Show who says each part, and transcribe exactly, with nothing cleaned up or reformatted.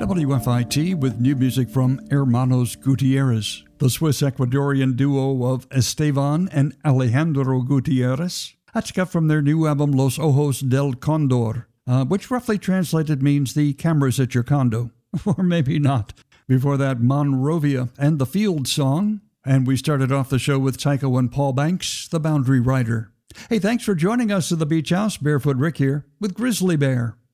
Speaker 1: W F I T with new music from Hermanos Gutierrez, the Swiss-Ecuadorian duo of Esteban and Alejandro Gutierrez. That's cut from their new album Los Ojos del Condor, uh, which roughly translated means the cameras at your condo. Or maybe not. Before that, Monrovia and the Field Song. And we started off the show with Tycho and Paul Banks, The Boundary Rider. Hey, thanks for joining us at the Beach House. Barefoot Rick here with Grizzly Bear.